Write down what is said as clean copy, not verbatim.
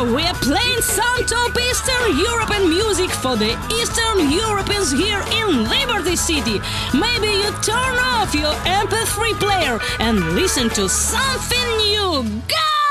we're playing some top Eastern European music for the Eastern Europeans here in Liberty City. Maybe you turn off your MP3 player and listen to something new. Go!